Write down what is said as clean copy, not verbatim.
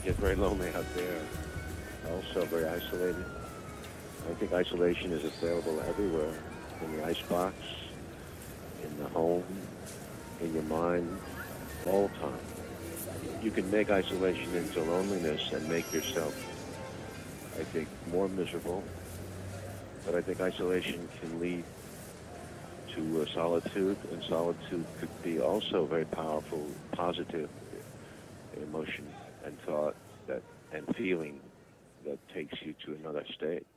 get very lonely out there. Also very isolated. I think isolation is available everywhere, in the icebox, in the home, in your mind, all the time. You can make isolation into loneliness and make yourself, I think, more miserable. But I think isolation can lead to solitude, and solitude could be also a very powerful, positive emotion and thought that and feeling that takes you to another state.